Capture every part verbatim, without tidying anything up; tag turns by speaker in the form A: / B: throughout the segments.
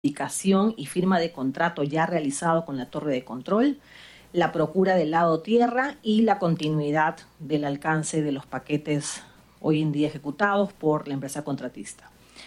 A: adjudicación y firma de contrato ya realizado con la torre de control, la procura del lado tierra y la continuidad del alcance de los paquetes hoy en día ejecutados por la empresa contratista.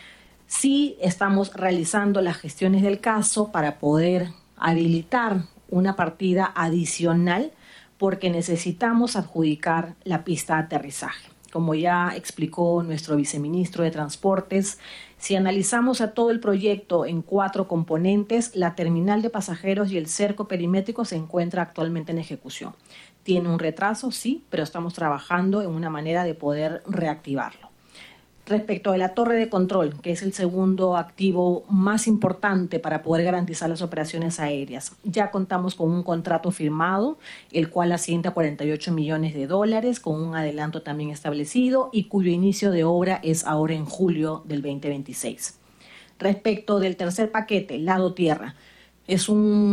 A: Sí estamos realizando las gestiones del caso para poder habilitar una partida adicional porque necesitamos adjudicar la pista de aterrizaje. Como ya explicó nuestro viceministro de Transportes, si analizamos a todo el proyecto en cuatro componentes, la terminal de pasajeros y el cerco perimétrico se encuentra actualmente en ejecución. Tiene un retraso, sí, pero estamos trabajando en una manera de poder reactivarlo. Respecto de la torre de control, que es el segundo activo más importante para poder garantizar las operaciones aéreas, ya contamos con un contrato firmado, el cual asciende a cuarenta y ocho millones de dólares, con un adelanto también establecido y cuyo inicio de obra es ahora en julio del veinte veintiséis. Respecto del tercer paquete, lado tierra, es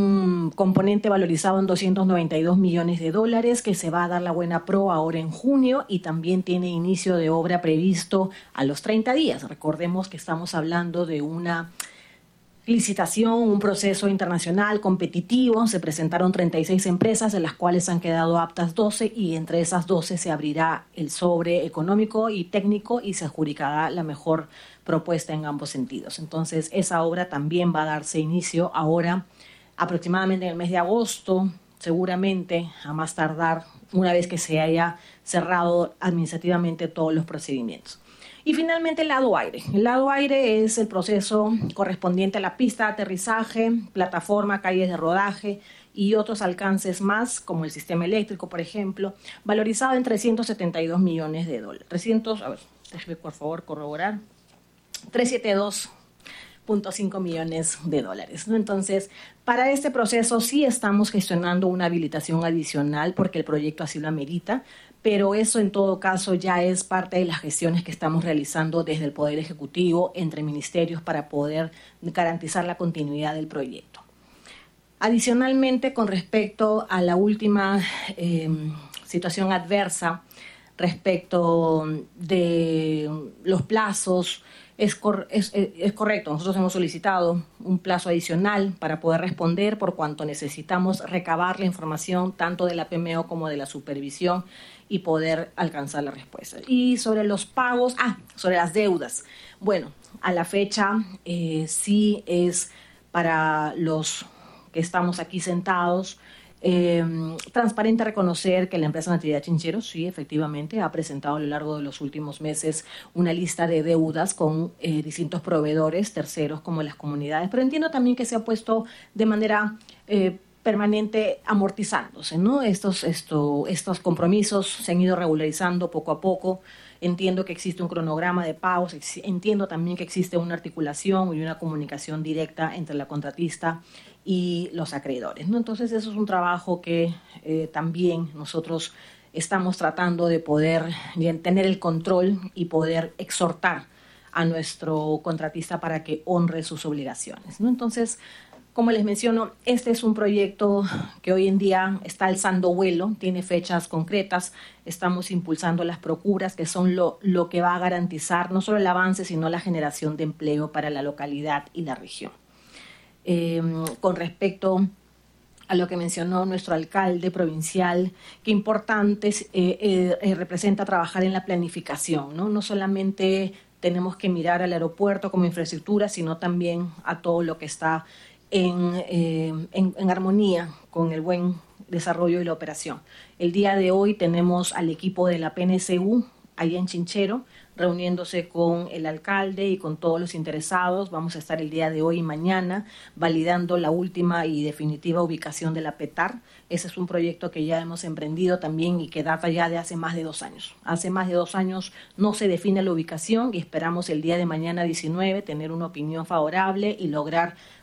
A: un componente valorizado en doscientos noventa y dos millones de dólares que se va a dar la buena pro ahora en junio y también tiene inicio de obra previsto a los treinta días. Recordemos que estamos hablando de una licitación, un proceso internacional competitivo. Se presentaron treinta y seis empresas, de las cuales han quedado aptas doce y entre esas doce se abrirá el sobre económico y técnico y se adjudicará la mejor propuesta en ambos sentidos. Entonces, esa obra también va a darse inicio ahora aproximadamente en el mes de agosto, seguramente a más tardar una vez que se haya cerrado administrativamente todos los procedimientos. Y finalmente el lado aire. El lado aire es el proceso correspondiente a la pista de aterrizaje, plataforma, calles de rodaje y otros alcances más, como el sistema eléctrico, por ejemplo, valorizado en trescientos setenta y dos millones de dólares. trescientos, a ver, déjeme por favor corroborar. trescientos setenta y dos punto cinco millones de dólares, ¿no? Entonces, para este proceso sí estamos gestionando una habilitación adicional porque el proyecto así lo amerita, pero eso en todo caso ya es parte de las gestiones que estamos realizando desde el Poder Ejecutivo entre ministerios para poder garantizar la continuidad del proyecto. Adicionalmente, con respecto a la última eh, situación adversa respecto de los plazos, Es, cor es, es correcto, nosotros hemos solicitado un plazo adicional para poder responder por cuanto necesitamos recabar la información tanto de la P M O como de la supervisión y poder alcanzar la respuesta. Y sobre los pagos, ah, sobre las deudas. Bueno, a la fecha eh, sí es para los que estamos aquí sentados, Eh, transparente reconocer que la empresa Natividad Chinchero sí efectivamente ha presentado a lo largo de los últimos meses una lista de deudas con eh, distintos proveedores, terceros como las comunidades, pero entiendo también que se ha puesto de manera eh, permanente amortizándose, ¿no? Estos, esto, estos compromisos se han ido regularizando poco a poco. Entiendo que existe un cronograma de pagos, entiendo también que existe una articulación y una comunicación directa entre la contratista y los acreedores, ¿no? Entonces eso es un trabajo que eh, también nosotros estamos tratando de poder tener el control y poder exhortar a nuestro contratista para que honre sus obligaciones, ¿no? Entonces, como les menciono, este es un proyecto que hoy en día está alzando vuelo, tiene fechas concretas, estamos impulsando las procuras que son lo, lo que va a garantizar no solo el avance, sino la generación de empleo para la localidad y la región. Eh, con respecto a lo que mencionó nuestro alcalde provincial, qué importante eh, eh, representa trabajar en la planificación, ¿no? No solamente tenemos que mirar al aeropuerto como infraestructura, sino también a todo lo que está en, eh, en, en armonía con el buen desarrollo y la operación. El día de hoy tenemos al equipo de la P N C U allá en Chinchero, reuniéndose con el alcalde y con todos los interesados. Vamos a estar el día de hoy y mañana validando la última y definitiva ubicación de la PETAR. Ese es un proyecto que ya hemos emprendido también y que data ya de hace más de dos años. Hace más de dos años no se define la ubicación y esperamos el día de mañana diecinueve tener una opinión favorable y lograr